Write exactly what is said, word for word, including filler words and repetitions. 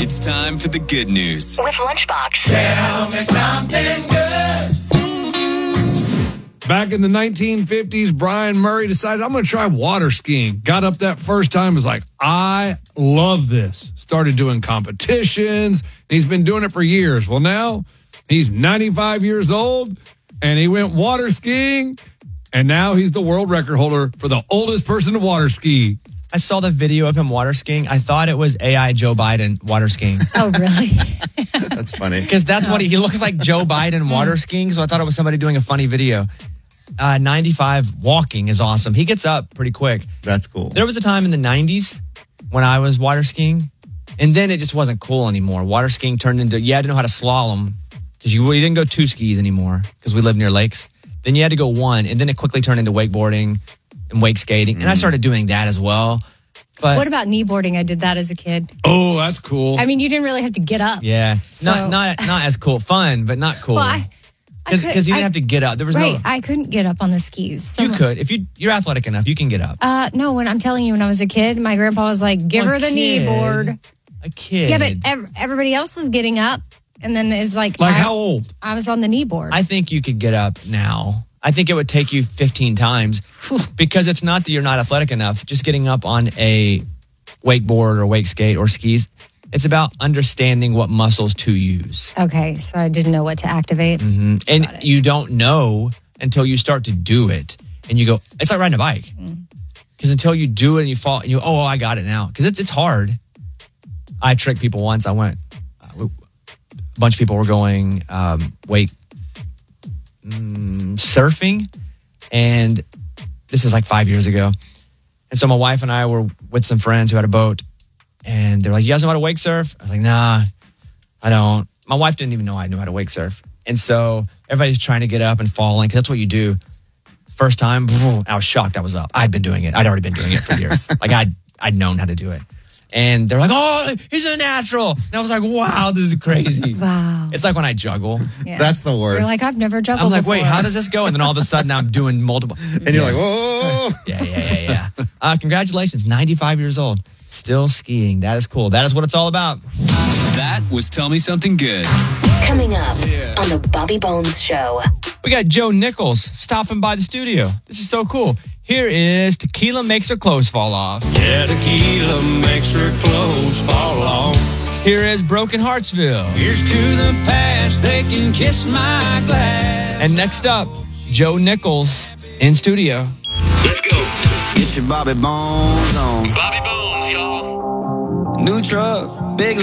It's time for the good news with Lunchbox. Tell me something good. Back in the nineteen fifties, Brian Murray decided, I'm going to try water skiing. Got up that first time, was like, I love this. Started doing competitions. And he's been doing it for years. Well, now he's ninety-five years old, and he went water skiing, and now he's the world record holder for the oldest person to water ski. I saw the video of him water skiing. I thought it was A I Joe Biden water skiing. Oh, really? That's funny. Because that's what he, he looks like, Joe Biden water skiing. So I thought it was somebody doing a funny video. Uh, ninety-five walking is awesome. He gets up pretty quick. That's cool. There was a time in the nineties when I was water skiing, and then it just wasn't cool anymore. Water skiing turned into, you had to know how to slalom because you, you didn't go two skis anymore because we live near lakes. Then you had to go one, and then it quickly turned into wakeboarding and wake skating. And I started doing that as well. But what about kneeboarding? I did that as a kid. Oh, that's cool. I mean, you didn't really have to get up. Yeah. So- Not not not as cool. Fun, but not cool. Well, I, I Because could- you didn't I- have to get up. There was right, no... I couldn't get up on the skis. So You could. If you, you're athletic enough, you can get up. Uh, no, when I'm telling you, when I was a kid, my grandpa was like, give A her the knee kid. board. A kid. Yeah, but ev- everybody else was getting up. And then it's like, Like I, how old? I was on the knee board. I think you could get up now. I think it would take you fifteen times because it's not that you're not athletic enough. Just getting up on a wakeboard or wake skate or skis, it's about understanding what muscles to use. okay, so I didn't know what to activate. Mm-hmm. And you don't know until you start to do it. And you go, it's like riding a bike. Because until you do it and you fall, and you oh, I got it now. Because it's, it's hard. I tricked people once. I went, uh, a bunch of people were going um, wake mm, surfing. And this is like five years ago. And so my wife and I were with some friends who had a boat. And they're like, you guys know how to wake surf? I was like, nah, I don't. My wife didn't even know I knew how to wake surf. And so everybody's trying to get up and falling because that's what you do. First time, I was shocked I was up. I'd been doing it. I'd already been doing it for years. Like I'd, I'd known how to do it. And they're like, oh, he's a natural. And I was like, wow, this is crazy. Wow. It's like when I juggle. Yeah. That's the worst. You're like, I've never juggled I'm like, before. wait, how does this go? And then all of a sudden I'm doing multiple. and you're like, whoa. Yeah, yeah, yeah, yeah. Uh, congratulations, ninety-five years old. Still skiing. That is cool. That is what it's all about. That was Tell Me Something Good. Coming up on the Bobby Bones Show. We got Joe Nichols stopping by the studio. This is so cool. Here is Tequila Makes Her Clothes Fall Off. Yeah, tequila makes her clothes fall off. Here is Broken Heartsville. Here's to the past, they can kiss my glass. And next up, Joe Nichols in studio. Let's go. Get your Bobby Bones on. Bobby Bones, y'all. New truck, big